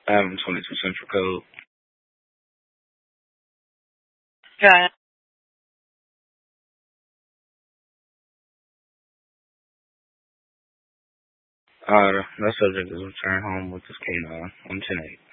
I have 22 Central Code. Yeah. That subject is return home with this K9 on 10-8.